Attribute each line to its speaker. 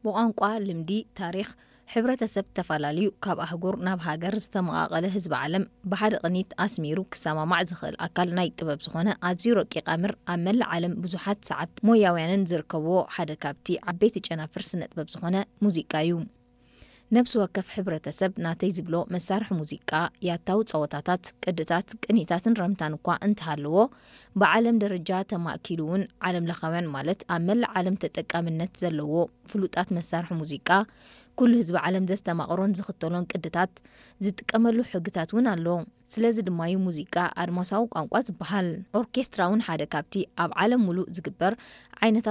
Speaker 1: بቋንቋ ልምዲ ታሪኽ ሕብረተሰብ ተፈላለዩ ካብ ኣህጉር ናብ ሃገር ዝተመቓቐለ ህዝቢ ዓለም ብሓደ ቅኒት ኣስሚሩ ክሰማማዕ ዝኽእል ኣካል ናይ ጥበብ ዝኾነ ኣዝዩ ረቂቕ ኣምር ኣብ መላእ ዓለም ብዙሓት ሰዓብቲ ሞያውያንን ዝርከብዎ ሓደ ካብቲ ዓበይቲ ጨናፍር ስነ ጥበብ ዝኾነ ሙዚቃ እዩ። ነብሲ ወከፍ ሕብረተሰብ ናተይ ዝብሎ መሳርሒ ሙዚቃ ያታው ፀወታታት ቅድታት ቅኒታትን ረምታን እኳ እንትሃልዎ ብዓለም ደረጃ ተማእኪሉ እውን ዓለም ለኻውያን ማለት ኣብ መላእ ዓለም ተጠቃምነት ዘለዎ ፍሉጣት መሳርሒ ሙዚቃ ኩሉ ህዝቢ ዓለም ዘስተማቕሮን ዝኽተሎን ቅድታት ዝጥቀመሉ ሕግታት እውን ኣሎ። ስለዚ ድማዩ ሙዚቃ ኣድማሳዊ ቋንቋ ዝበሃል ኦርኬስትራ እውን ሓደ ካብቲ ኣብ ዓለም ሙሉእ ዝግበር ዓይነታት